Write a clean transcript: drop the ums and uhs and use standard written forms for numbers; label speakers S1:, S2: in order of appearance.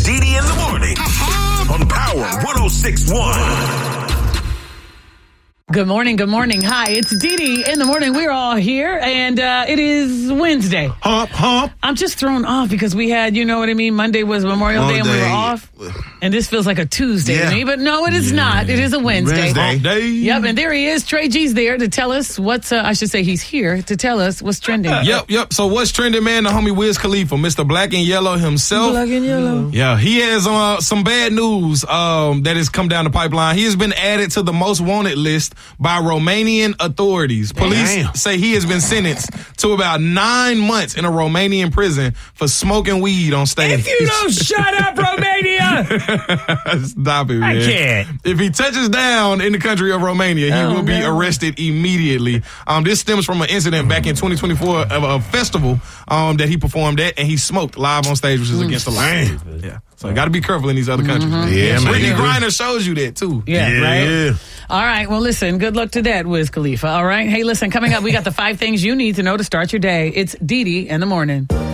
S1: Didi in the morning on Power 106.1.
S2: Good morning. Hi, it's Didi in the morning. We're all here, and it is Wednesday.
S3: Hump.
S2: I'm just thrown off because we had, you know what I mean, Monday was Memorial Day and we were off. And this feels like a Tuesday to me, but no, it is not. It is a Wednesday. Yep, and there he is. Trey G's there to tell us what's, I should say he's here to tell us what's trending.
S3: Yep. So what's trending, man? The homie Wiz Khalifa, Mr. Black and Yellow himself.
S2: Black and Yellow.
S3: Yeah, he has some bad news that has come down the pipeline. He has been added to the most wanted list by Romanian authorities. Police say he has been sentenced to about 9 months in a Romanian prison for smoking weed on stage.
S4: If you don't shut up, Romania!
S3: Stop it, man.
S4: I can't.
S3: If he touches down in the country of Romania, he will be arrested immediately. This stems from an incident back in 2024 of a festival that he performed at, and he smoked live on stage, which is against the law. Yeah. So you got to be careful in these other countries.
S4: Yeah, man.
S3: Brittany Griner shows you that, too.
S2: Right? All right. Well, listen, good luck to that, Wiz Khalifa. All right. Hey, listen, coming up, we got the 5 things you need to know to start your day. It's Didi in the morning.